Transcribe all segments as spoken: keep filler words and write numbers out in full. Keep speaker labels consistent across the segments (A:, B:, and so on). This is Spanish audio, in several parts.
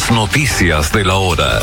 A: Las noticias de la hora.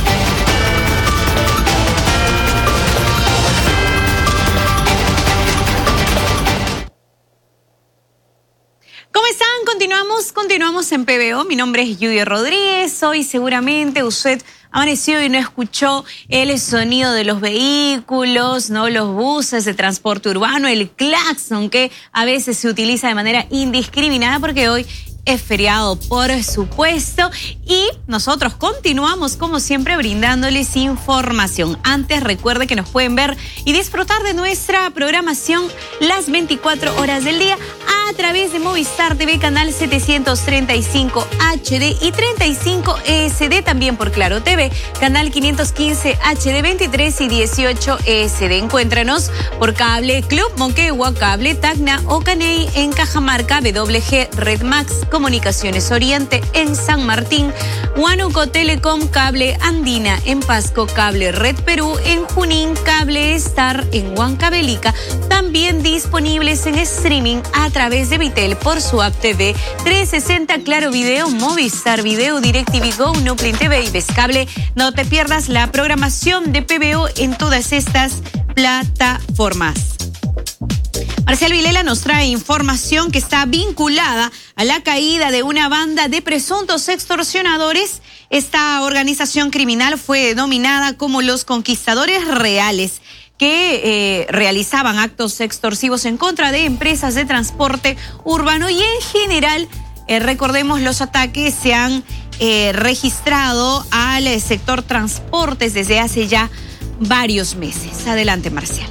B: ¿Cómo están? Continuamos, continuamos en P B O. Mi nombre es Yudy Rodríguez. Hoy seguramente usted amaneció y no escuchó el sonido de los vehículos, ¿no? Los buses de transporte urbano, el claxon que a veces se utiliza de manera indiscriminada porque hoy es feriado, por supuesto, y nosotros continuamos como siempre brindándoles información. Antes recuerde que nos pueden ver y disfrutar de nuestra programación las veinticuatro horas del día a través de Movistar T V canal setecientos treinta y cinco H D y treinta y cinco E S D, también por Claro T V canal quinientos quince H D veintitrés y dieciocho E S D. Encuéntranos por Cable Club Moquegua, Cable Tacna o Caney en Cajamarca, W G Red Max Comunicaciones Oriente en San Martín, Huánuco Telecom, Cable Andina en Pasco, Cable Red Perú en Junín, Cable Star en Huancavelica, también disponibles en streaming a través de Vitel por su app T V trescientos sesenta, Claro Video, Movistar Video, DirecTV Go, Nuplin T V y Vescable. No te pierdas la programación de P B O en todas estas plataformas. Marcial Vilela nos trae información que está vinculada a la caída de una banda de presuntos extorsionadores. Esta organización criminal fue denominada como los Conquistadores Reales, que eh, realizaban actos extorsivos en contra de empresas de transporte urbano y en general, eh, recordemos, los ataques se han eh, registrado al eh, sector transportes desde hace ya varios meses. Adelante, Marcial.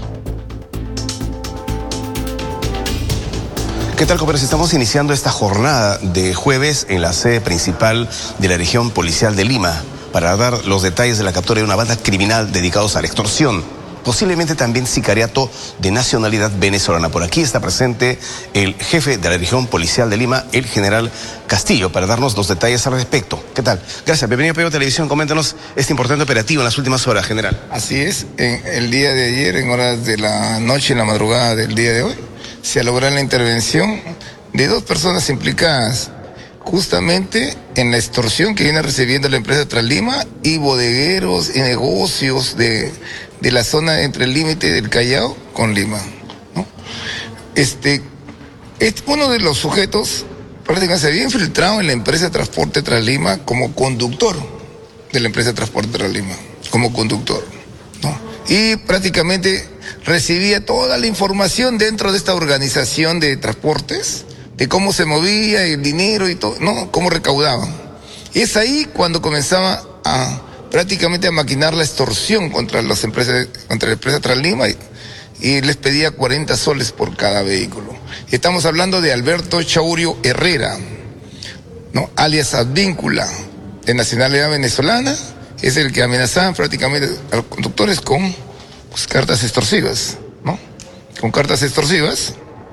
C: ¿Qué tal, compañeros? Estamos iniciando esta jornada de jueves en la sede principal de la región policial de Lima para dar los detalles de la captura de una banda criminal dedicados a la extorsión, posiblemente también sicariato de nacionalidad venezolana. Por aquí está presente el jefe de la región policial de Lima, el general Castillo, para darnos los detalles al respecto. ¿Qué tal? Gracias. Bienvenido a P B O Televisión. Coméntanos este importante operativo en las últimas horas, general.
D: Así es. En el día de ayer, en horas de la noche, en la madrugada del día de hoy, se logró la intervención de dos personas implicadas justamente en la extorsión que viene recibiendo la empresa Translima y bodegueros y negocios de, de la zona entre el límite del Callao con Lima, ¿no? Este, es uno de los sujetos prácticamente se había infiltrado en la empresa de transporte Translima como conductor de la empresa de transporte Translima, como conductor, ¿no? Y prácticamente recibía toda la información dentro de esta organización de transportes, de cómo se movía el dinero y todo, ¿no? Cómo recaudaban. Y es ahí cuando comenzaba a prácticamente a maquinar la extorsión contra las empresas, contra la empresa Translima y, y les pedía cuarenta soles por cada vehículo. Estamos hablando de Alberto Chaurio Herrera, ¿no? Alias Advíncula, de nacionalidad venezolana, es el que amenazaba prácticamente a los conductores con pues, cartas extorsivas, ¿no? Con cartas extorsivas,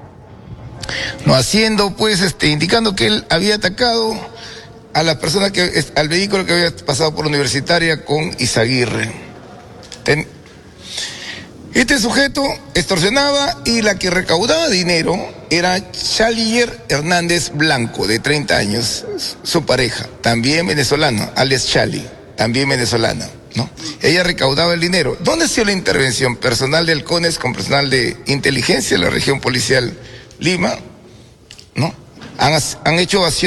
D: no haciendo, pues, este, indicando que él había atacado a la persona que, al vehículo que había pasado por Universitaria con Izaguirre. Ten, este sujeto extorsionaba y la que recaudaba dinero era Chalier Hernández Blanco, de treinta años, su pareja, también venezolana, alias Chali, también venezolana, ¿no? Ella recaudaba el dinero. ¿Dónde ha sido la intervención? Personal de halcones con personal de inteligencia de la región policial Lima, ¿no? Han, han hecho acciones